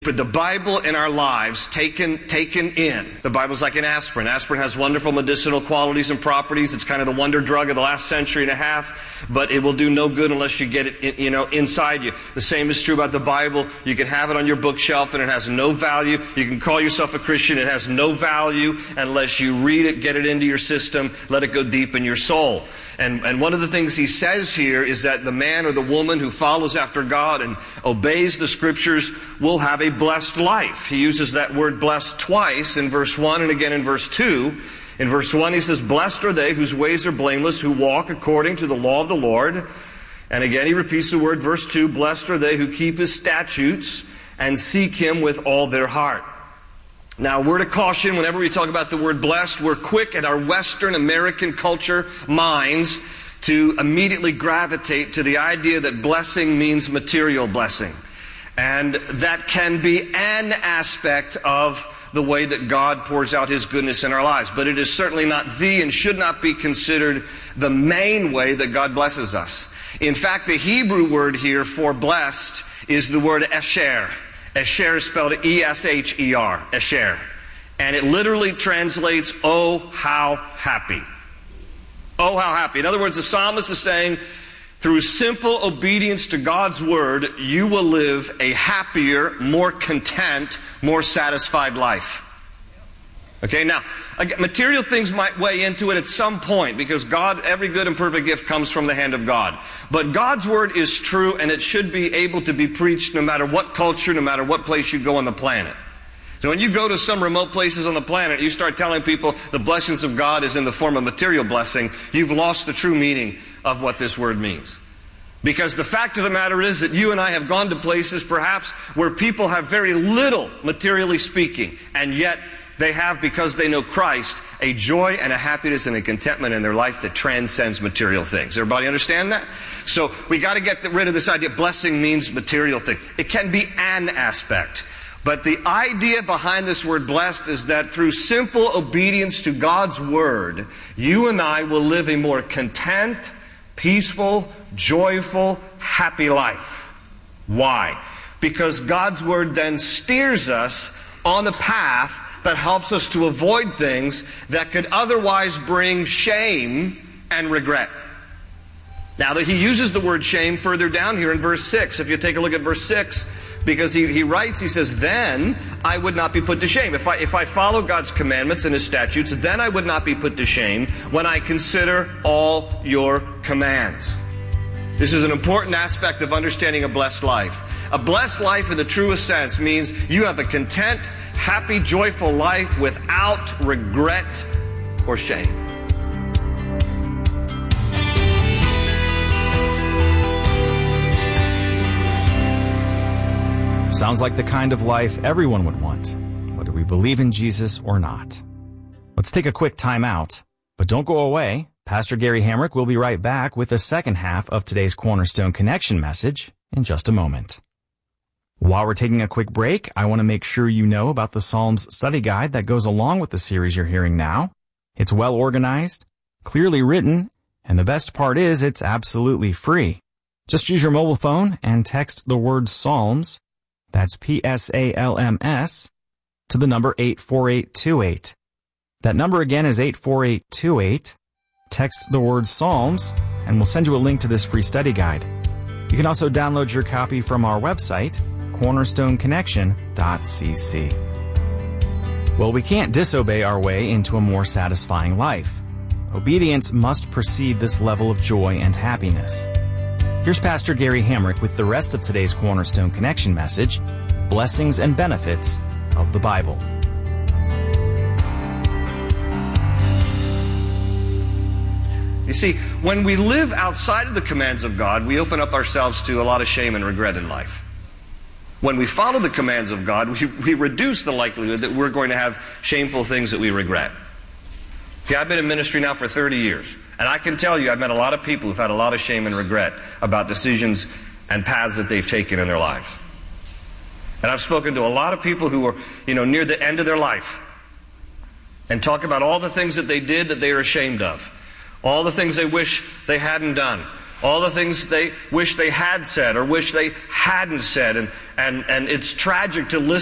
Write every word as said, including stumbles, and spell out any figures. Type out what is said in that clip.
For the Bible in our lives taken taken in. The Bible's like an aspirin. Aspirin has wonderful medicinal qualities and properties. It's kind of the wonder drug of the last century and a half, but it will do no good unless you get it, you know, inside you. The same is true about the Bible. You can have it on your bookshelf and it has no value. You can call yourself a Christian. It has no value unless you read it, get it into your system, let it go deep in your soul. And, and one of the things he says here is that the man or the woman who follows after God and obeys the Scriptures will have a blessed life. He uses that word blessed twice in verse one and again in verse two. In verse one he says, "Blessed are they whose ways are blameless, who walk according to the law of the Lord." And again he repeats the word, verse two, "Blessed are they who keep His statutes and seek Him with all their heart." Now, a word of caution, whenever we talk about the word blessed, we're quick in our Western American culture minds to immediately gravitate to the idea that blessing means material blessing. And that can be an aspect of the way that God pours out His goodness in our lives. But it is certainly not the and should not be considered the main way that God blesses us. In fact, the Hebrew word here for blessed is the word esher. Esher is spelled E S H E R, Esher. And it literally translates, "Oh, how happy." Oh, how happy. In other words, the psalmist is saying, through simple obedience to God's Word, you will live a happier, more content, more satisfied life. Okay, now, again, material things might weigh into it at some point because God, every good and perfect gift comes from the hand of God. But God's Word is true and it should be able to be preached no matter what culture, no matter what place you go on the planet. So when you go to some remote places on the planet, you start telling people the blessings of God is in the form of material blessing, you've lost the true meaning of what this word means. Because the fact of the matter is that you and I have gone to places perhaps where people have very little materially speaking, and yet they have, because they know Christ, a joy and a happiness and a contentment in their life that transcends material things. Everybody understand that? So we got to get rid of this idea blessing means material thing. It can be an aspect. But the idea behind this word blessed is that through simple obedience to God's Word, you and I will live a more content, peaceful, joyful, happy life. Why? Because God's Word then steers us on the path that helps us to avoid things that could otherwise bring shame and regret. Now that he uses the word shame further down here in verse six. If you take a look at verse six, because he, he writes, he says, "Then I would not be put to shame." If I, if I follow God's commandments and His statutes, then I would not be put to shame when I consider all your commands. This is an important aspect of understanding a blessed life. A blessed life in the truest sense means you have a content, happy, joyful life without regret or shame. Sounds like the kind of life everyone would want, whether we believe in Jesus or not. Let's take a quick time out, but don't go away. Pastor Gary Hamrick will be right back with the second half of today's Cornerstone Connection message in just a moment. While we're taking a quick break, I want to make sure you know about the Psalms study guide that goes along with the series you're hearing now. It's well organized, clearly written, and the best part is it's absolutely free. Just use your mobile phone and text the word Psalms, that's P S A L M S, to the number eight four eight two eight. That number again is eight four eight two eight. Text the word Psalms, and we'll send you a link to this free study guide. You can also download your copy from our website, cornerstone connection dot c c. Well, we can't disobey our way into a more satisfying life. Obedience must precede this level of joy and happiness. Here's Pastor Gary Hamrick with the rest of today's Cornerstone Connection message, Blessings and Benefits of the Bible. You see, when we live outside of the commands of God, we open up ourselves to a lot of shame and regret in life. When we follow the commands of God, we, we reduce the likelihood that we're going to have shameful things that we regret. See, I've been in ministry now for thirty years. And I can tell you, I've met a lot of people who've had a lot of shame and regret about decisions and paths that they've taken in their lives. And I've spoken to a lot of people who are, you know, near the end of their life and talk about all the things that they did that they are ashamed of, all the things they wish they hadn't done, all the things they wish they had said or wish they hadn't said. And, and, and it's tragic to listen